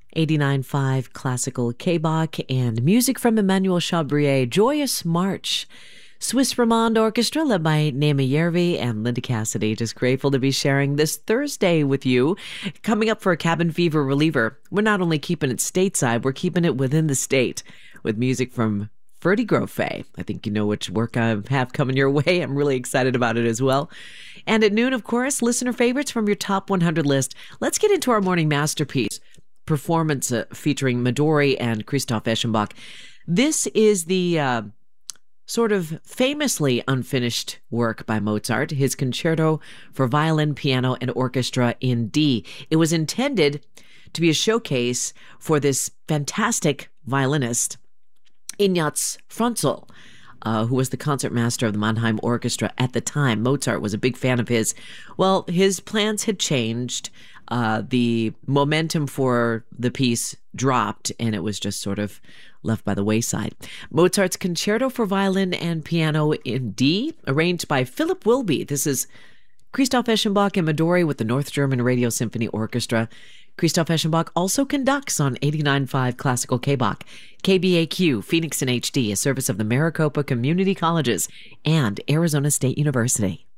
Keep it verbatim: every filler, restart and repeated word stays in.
eighty-nine point five Classical K-Bach and music from Emmanuel Chabrier, Joyous March. Swiss Romand Orchestra led by Naomi Järvi and Linda Cassidy. Just grateful to be sharing this Thursday with you. Coming up for a cabin fever reliever, we're not only keeping it stateside, we're keeping it within the state with music from Ferdy Grofé. I think you know which work I have coming your way. I'm really excited about it as well. And at noon, of course, listener favorites from your top one hundred list. Let's get into our morning masterpiece performance uh, featuring Midori and Christoph Eschenbach. This is the uh, sort of famously unfinished work by Mozart, his concerto for violin, piano, and orchestra in D. It was intended to be a showcase for this fantastic violinist, Ignaz Franzl, uh, who was the concertmaster of the Mannheim Orchestra at the time. Mozart was a big fan of his. Well, his plans had changed. Uh, the momentum for the piece dropped, and it was just sort of left by the wayside. Mozart's Concerto for Violin and Piano in D, arranged by Philip Wilby. This is Christoph Eschenbach and Midori with the North German Radio Symphony Orchestra. Christoph Eschenbach also conducts on eighty-nine point five Classical K-Bach. K B A Q, Phoenix in H D, a service of the Maricopa Community Colleges and Arizona State University.